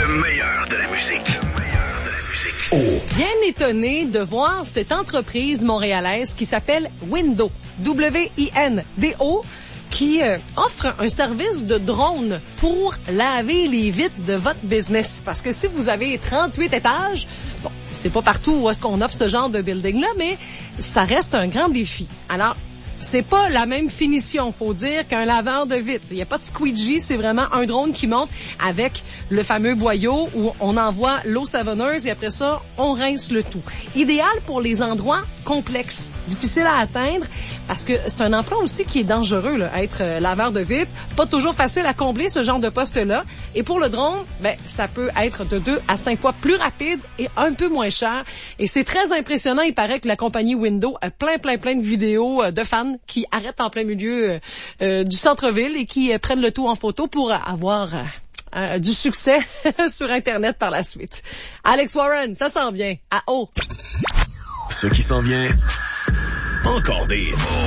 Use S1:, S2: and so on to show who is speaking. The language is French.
S1: Le meilleur de la musique.
S2: Bien étonné de voir cette entreprise montréalaise qui s'appelle Windo, W-I-N-D-O, qui offre un service de drone pour laver les vitres de votre business. Parce que si vous avez 38 étages, bon, c'est pas partout où est-ce qu'on offre ce genre de building-là, mais ça reste un grand défi. Alors, c'est pas la même finition, faut dire, qu'un laveur de vitres. Il n'y a pas de squeegee, c'est vraiment un drone qui monte avec le fameux boyau où on envoie l'eau savonneuse et après ça, on rince le tout. Idéal pour les endroits complexes, difficiles à atteindre, parce que c'est un emploi aussi qui est dangereux, là, être laveur de vitres. Pas toujours facile à combler ce genre de poste-là. Et pour le drone, ben, ça peut être de 2 à 5 fois plus rapide et un peu moins cher. Et c'est très impressionnant. Il paraît que la compagnie Windo a plein de vidéos de fans qui arrêtent en plein milieu du centre-ville et qui prennent le tout en photo pour avoir du succès sur Internet par la suite. Alex Warren, ça s'en vient à haut.
S1: Ce qui s'en vient, encore des